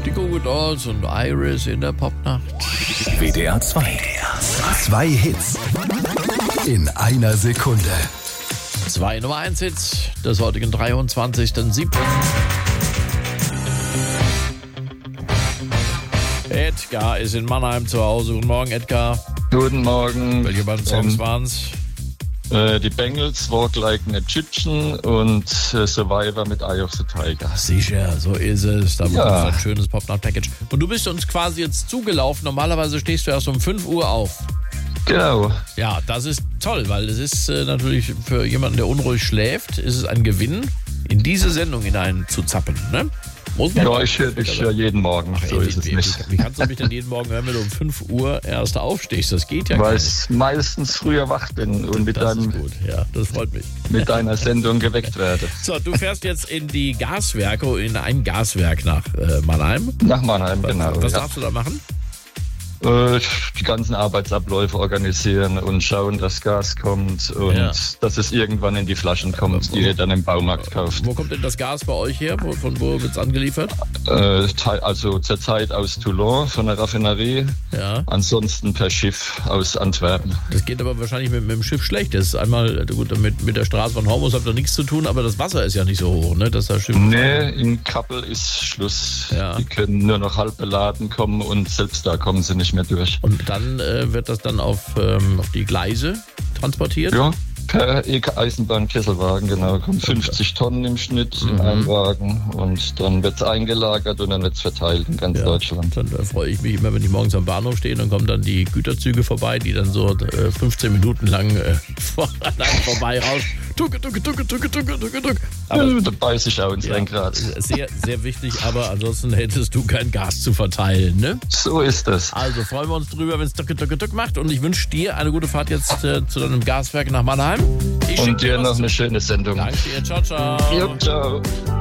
Die Goo Dolls und Iris in der Popnacht. WDR 2. Zwei Hits in einer Sekunde. 2 Nummer 1 Hits des heutigen 23.07. Edgar ist in Mannheim zu Hause. Guten Morgen, Edgar. Guten Morgen. Welche beiden Songs waren's? Die Bengals, Walk Like an Egyptian und Survivor mit Eye of the Tiger. Sicher, so ist es. Da bekommst du ein schönes Popnacht-Package. Und du bist uns quasi jetzt zugelaufen. Normalerweise stehst du erst um 5 Uhr auf. Genau. Ja, das ist toll, weil es ist natürlich für jemanden, der unruhig schläft, ist es ein Gewinn, in diese Sendung hinein zu zappen, ne? Ja, ich höre dich ja jeden Morgen, so ist es nicht. Wie kannst du mich denn jeden Morgen hören, wenn du um 5 Uhr erst aufstehst? Das geht ja gar Weil nicht. ich meistens früher wach bin und mit, Das ist gut, ja, das freut mich. mit deiner Sendung geweckt werde. So, du fährst jetzt in die Gaswerke, in ein Gaswerk nach Mannheim. Nach Mannheim, genau. Was ja. darfst du da machen? Die ganzen Arbeitsabläufe organisieren und schauen, dass Gas kommt und dass es irgendwann in die Flaschen kommt, die ihr dann im Baumarkt kauft. Wo kommt denn das Gas bei euch her? Von wo wird es angeliefert? Also zurzeit aus Toulon von der Raffinerie, Ja. ansonsten per Schiff aus Antwerpen. Das geht aber wahrscheinlich mit dem Schiff schlecht. Das ist einmal, gut, mit der Straße von Hormuz habt ihr nichts zu tun, aber das Wasser ist ja nicht so hoch, ne? Dass das Schiff Nee, in Kappel ist Schluss. Ja. Die können nur noch halb beladen kommen und selbst da kommen sie nicht mehr durch. Und dann wird das dann auf die Gleise transportiert? Ja, per Eisenbahn-Kesselwagen, genau. Kommen 50 Tonnen im Schnitt in einen Wagen und dann wird es eingelagert und dann wird es verteilt in ganz Deutschland. Dann freue ich mich immer, wenn ich morgens am Bahnhof stehe, dann kommen dann die Güterzüge vorbei, die dann so 15 Minuten lang vorbei raus. Tucke. Aber Da beiß ich auch ins Lenkrad. sehr, sehr wichtig, aber ansonsten hättest du kein Gas zu verteilen, ne? So ist das. Also freuen wir uns drüber, wenn es tuck macht und ich wünsche dir eine gute Fahrt jetzt zu deinem Gaswerk nach Mannheim. Ich Und dir noch eine schöne Sendung. Danke dir, ciao. Jo, ciao.